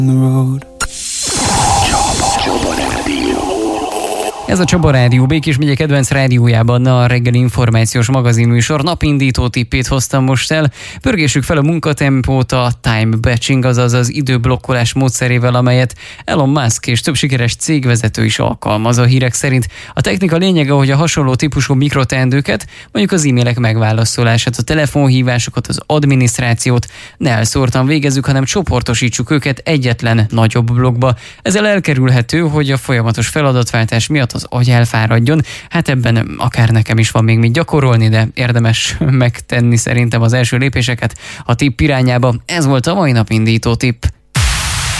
Ez a Csaba Rádió, Békés megye kedvenc rádiójában a reggeli információs magazinműsor napindító tippét hoztam most el. Pörgessük fel a munkatempót a time batching, azaz az időblokkolás módszerével, amelyet Elon Musk és több sikeres cégvezető is alkalmaz a hírek szerint. A technika lényege, hogy a hasonló típusú mikroteendőket, mondjuk az e-mailek megválaszolását, a telefonhívásokat, az adminisztrációt ne elszórtan végezzük, hanem csoportosítsuk őket egyetlen nagyobb blokkba. Ezzel elkerülhető, hogy a folyamatos feladatváltás miatt az agy elfáradjon. Hát ebben akár nekem is van még mit gyakorolni, de érdemes megtenni szerintem az első lépéseket a tipp irányába. Ez volt a mai napindító tipp.